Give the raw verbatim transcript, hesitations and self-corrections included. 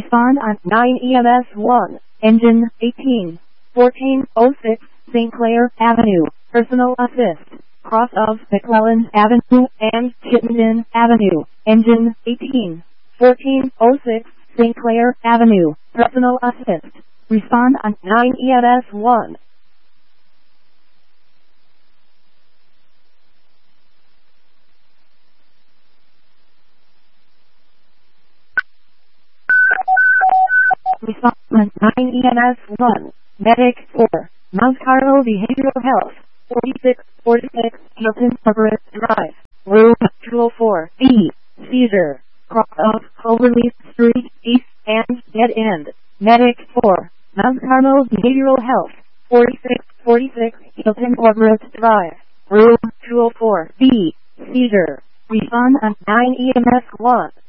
Respond on nine E M S one. Engine eighteen fourteen oh six Saint Clair Avenue. Personal assist. Cross of McClellan Avenue and Chittenden Avenue. Engine eighteen fourteen oh six Saint Clair Avenue. Personal assist. Respond on nine E M S one. Respond on nine E M S one. Medic four. Mount Carmel Behavioral Health. forty-six forty-six Hilton Corporate Drive. Room two oh four B. Seizure. Cross of Cloverleaf Street East and Dead End. Medic four. Mount Carmel Behavioral Health. forty-six forty-six Hilton Corporate Drive. Room two oh four B. Seizure. Respond on nine E M S one.